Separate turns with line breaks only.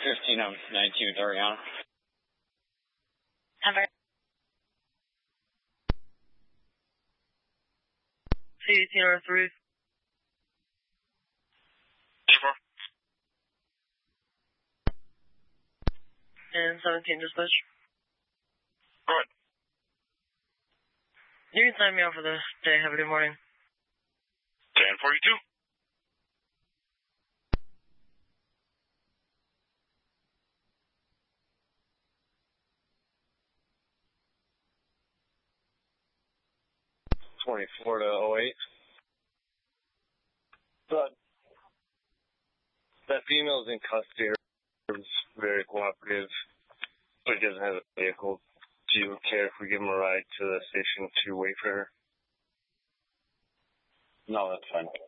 15 of 19 with Ariana.
Ever. C18 or 3.
4.
And 17 dispatch.
Go ahead.
You can sign me off for the day. Have a good morning.
1042.
'24 to 08. But that female's in custody. Her was very cooperative, but he doesn't have a vehicle. Do you care if we give him a ride to the station to wait for her? No, that's fine.